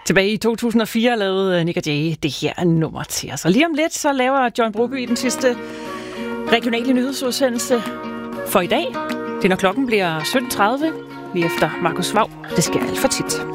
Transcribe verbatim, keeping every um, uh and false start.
Tilbage i to tusind og fire lavede Nick og Jay det her nummer til os. Og lige om lidt, så laver John Broby den sidste regionale nyhedsudsendelse for i dag. Det er, når klokken bliver sytten tredive, lige efter Markus Vav. Det sker alt for tit.